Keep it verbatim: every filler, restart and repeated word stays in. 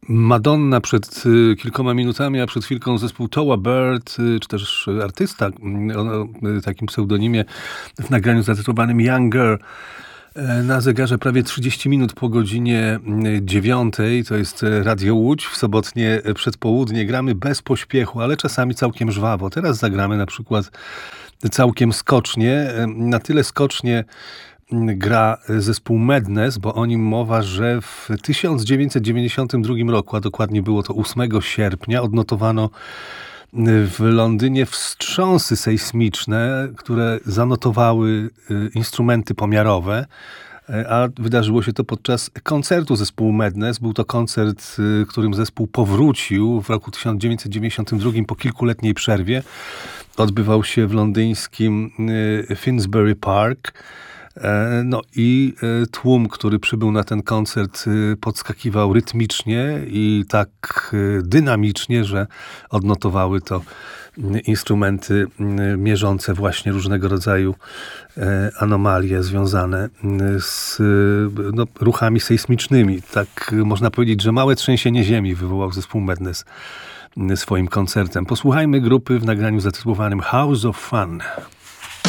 Madonna przed y, kilkoma minutami, a przed chwilką zespół Toa Bird, y, czy też artysta y, o y, takim pseudonimie w nagraniu zatytułowanym Younger. E, Na zegarze prawie trzydzieści minut po godzinie y, dziewiątej. To jest y, Radio Łódź. W sobotnie y, przedpołudnie gramy bez pośpiechu, ale czasami całkiem żwawo. Teraz zagramy na przykład całkiem skocznie. Y, Na tyle skocznie gra zespół Madness, bo o nim mowa, że w tysiąc dziewięćset dziewięćdziesiątym drugim roku, a dokładnie było to ósmego sierpnia, odnotowano w Londynie wstrząsy sejsmiczne, które zanotowały instrumenty pomiarowe, a wydarzyło się to podczas koncertu zespołu Madness. Był to koncert, którym zespół powrócił w roku tysiąc dziewięćset dziewięćdziesiątym drugim po kilkuletniej przerwie. Odbywał się w londyńskim Finsbury Park. No i tłum, który przybył na ten koncert, podskakiwał rytmicznie i tak dynamicznie, że odnotowały to instrumenty mierzące właśnie różnego rodzaju anomalie związane z no, ruchami sejsmicznymi. Tak można powiedzieć, że małe trzęsienie ziemi wywołał zespół Madness swoim koncertem. Posłuchajmy grupy w nagraniu zatytułowanym House of Fun.